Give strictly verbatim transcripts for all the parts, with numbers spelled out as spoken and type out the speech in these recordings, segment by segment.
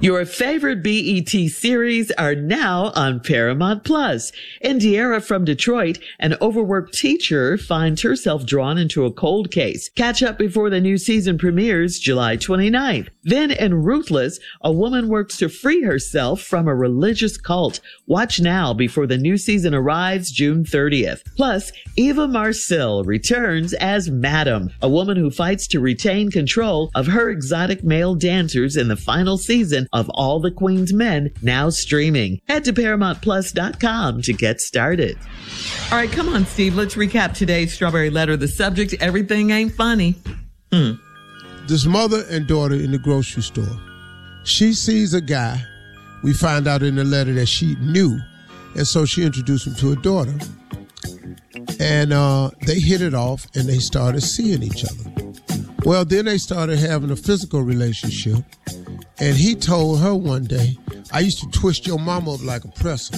Your favorite B E T series are now on Paramount Plus. Indiera from Detroit, an overworked teacher, finds herself drawn into a cold case. Catch up before the new season premieres July twenty-ninth. Then in Ruthless, a woman works to free herself from a religious cult. Watch now before the new season arrives June thirtieth. Plus, Eva Marcille returns as Madam, a woman who fights to retain control of her exotic male dancers in the final season of All the Queen's Men, now streaming. Head to Paramount Plus dot com to get started. All right, come on, Steve. Let's recap today's Strawberry Letter. The subject, everything ain't funny. Hmm. This mother and daughter in the grocery store. She sees a guy. We find out in the letter that she knew, and so she introduced him to her daughter. And uh, they hit it off, and they started seeing each other. Well, then they started having a physical relationship, and he told her one day, I used to twist your mama up like a pretzel.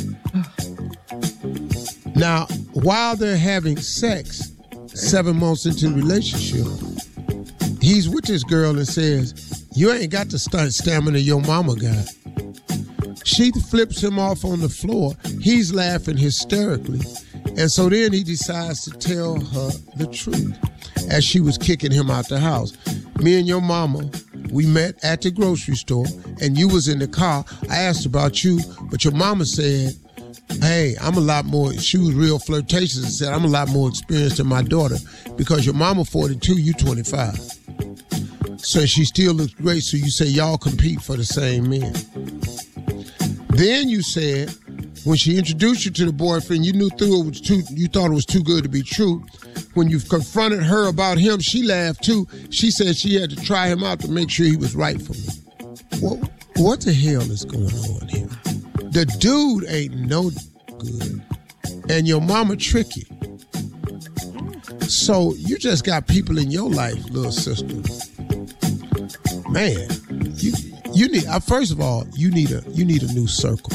Now, while they're having sex, seven months into the relationship, he's with this girl and says, you ain't got the stunt stamina your mama got. She flips him off on the floor. He's laughing hysterically. And so then he decides to tell her the truth as she was kicking him out the house. Me and your mama, we met at the grocery store, and you was in the car. I asked about you, but your mama said, hey, I'm a lot more, she was real flirtatious and said, I'm a lot more experienced than my daughter because your mama forty-two, you twenty-five. So she still looks great, so you say y'all compete for the same men. Then you said, when she introduced you to the boyfriend, you knew through it was too, you thought it was too good to be true. When you confronted her about him, she laughed too. She said she had to try him out to make sure he was right for me. What, what the hell is going on here? The dude ain't no good, and your mama tricky. So you just got people in your life, little sister. Man, you you need. Uh, first of all, you need a you need a new circle.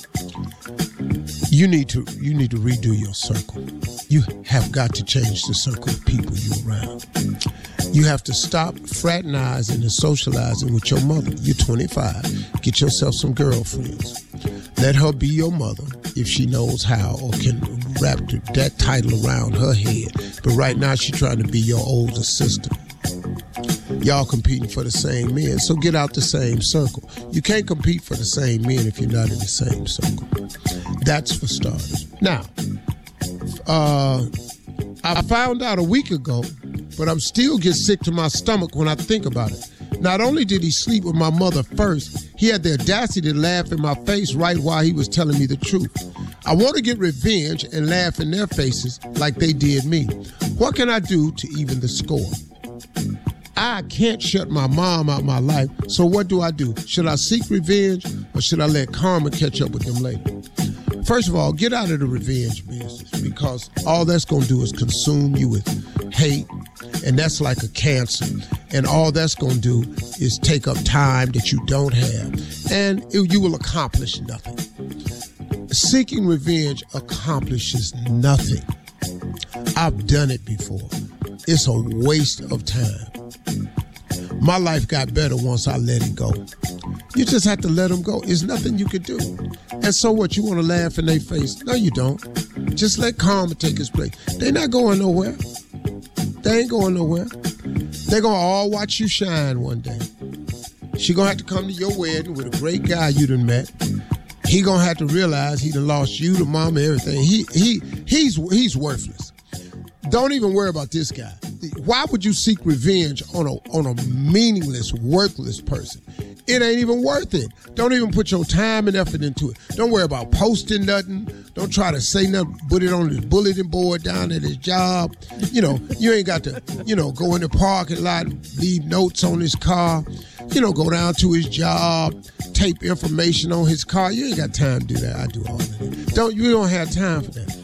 You need to you need to redo your circle. You have got to change the circle of people you're around. You have to stop fraternizing and socializing with your mother. You're twenty-five. Get yourself some girlfriends. Let her be your mother if she knows how or can wrap that title around her head. But right now she's trying to be your older sister. Y'all competing for the same men, so get out the same circle. You can't compete for the same men if you're not in the same circle. That's for starters. Now, uh, I found out a week ago, but I'm still get sick to my stomach when I think about it. Not only did he sleep with my mother first, he had the audacity to laugh in my face right while he was telling me the truth. I want to get revenge and laugh in their faces like they did me. What can I do to even the score? I can't shut my mom out of my life, so what do I do? Should I seek revenge or should I let karma catch up with them later? First of all, get out of the revenge business because all that's going to do is consume you with hate, and that's like a cancer. And all that's going to do is take up time that you don't have, and it, you will accomplish nothing. Seeking revenge accomplishes nothing. I've done it before. It's a waste of time. My life got better once I let it go. You just have to let them go. There's nothing you can do. And so what, you want to laugh in their face? No, you don't. Just let karma take its place. They're not going nowhere. They ain't going nowhere. They're going to all watch you shine one day. She going to have to come to your wedding with a great guy you done met. He going to have to realize he done lost you, the mama, everything. He he he's he's worthless. Don't even worry about this guy. Why would you seek revenge on a on a meaningless, worthless person? It ain't even worth it. Don't even put your time and effort into it. Don't worry about posting nothing. Don't try to say nothing. Put it on his bulletin board down at his job. You know, you ain't got to, you know, go in the parking lot, leave notes on his car. You know, go down to his job, tape information on his car. You ain't got time to do that. I do all of that. Don't you don't have time for that.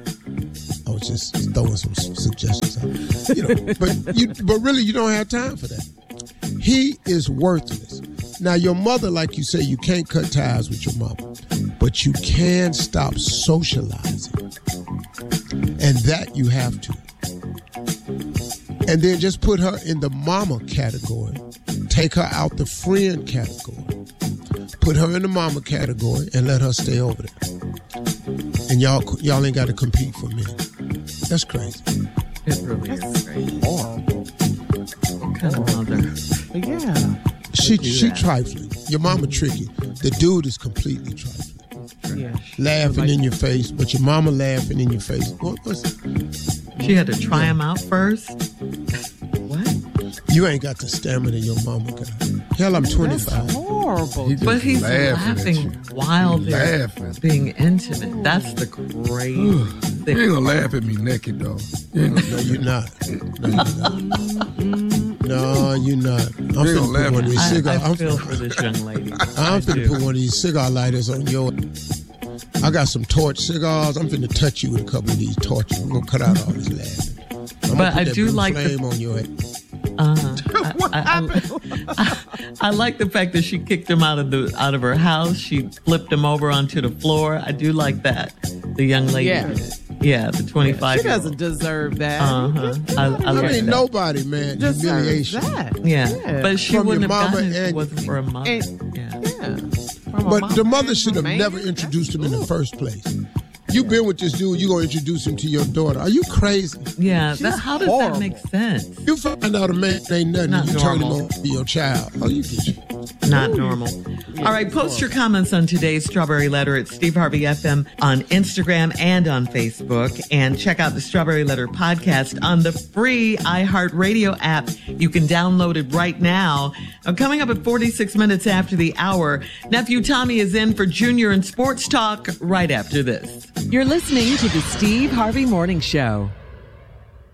I was just throwing some suggestions out. You know, but you but really you don't have time for that. He is worthless. Now your mother, like you say, you can't cut ties with your mama, but you can stop socializing. And that you have to. And then just put her in the mama category. Take her out the friend category. Put her in the mama category and let her stay over there. And y'all y'all ain't got to compete for men. That's crazy. It really is crazy. Horrible. What kind of mother? Yeah. She she trifling. Your mama tricky. The dude is completely trifling. Yeah. Laughing in your face, but your mama laughing in your face. What, what's She had to try him out first. What? You ain't got the stamina your mama got. Hell, I'm twenty-five. That's horrible. He just But he's laughing laughing at you. while they're Laughing. being intimate. That's the crazy You thing. ain't gonna laugh at me naked, though. You ain't gonna No, you're not. No, you're not. No, you're not. I'm gonna finna laugh put one at of these I, cigar. I I'm feel finna, for this young lady. I I'm finna do. put one of these cigar lighters on your. I got some torch cigars. I'm finna touch you with a couple of these torches. We're gonna cut out all this laughing. I'm But gonna put I that do blue like the- flame on your head. Uh-huh. I, I, I, I like the fact that she kicked him out of the out of her house. She flipped him over onto the floor. I do like that. The young lady. Yeah. did it. Yeah, the twenty-five. She doesn't deserve that. Uh-huh. I, I, I like mean, that. nobody, man. Deserves Humiliation. that. Yeah. Yeah. But she From your wouldn't have mama done it if it and- wasn't for a mother. And- yeah. Yeah. From a But mama the mother and should have man. never introduced him in the first place. You been with this dude, you gonna introduce him to your daughter. Are you crazy? Yeah. She's That, how does horrible. that make sense? You find out a man ain't nothing, Not and you turn him normal. on to your child. Oh, you get you. Not normal. All right, post your comments on today's Strawberry Letter at Steve Harvey F M on Instagram and on Facebook. And check out the Strawberry Letter podcast on the free iHeartRadio app. You can download it right now. Uh, coming up at forty-six minutes after the hour, Nephew Tommy is in for Junior and Sports Talk right after this. You're listening to the Steve Harvey Morning Show.